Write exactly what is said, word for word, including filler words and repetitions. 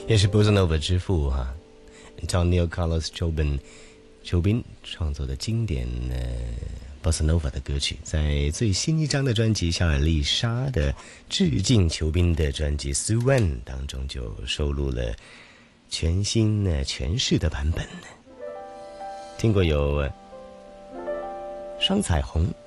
也是 Bossa Nova 之父哈、啊、Antonio Carlos Jobim 邱斌创作的经典呃 Bossa Nova 的歌曲，在最新一张的专辑小尔丽莎的致敬邱斌的专辑 Suwan 当中就收录了全新的诠释的版本。听过有双彩虹